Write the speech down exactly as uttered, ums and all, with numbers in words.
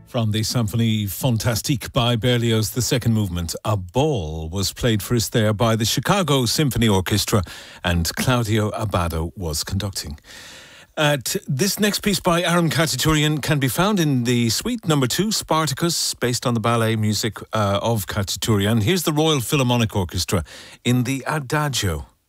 From the Symphonie Fantastique by Berlioz, the second movement, A Ball, was played for us there by the Chicago Symphony Orchestra, and Claudio Abbado was conducting. At this next piece by Aron Khachaturian can be found in the suite number two, Spartacus, based on the ballet music uh, of Khachaturian. Here's the Royal Philharmonic Orchestra in the Adagio.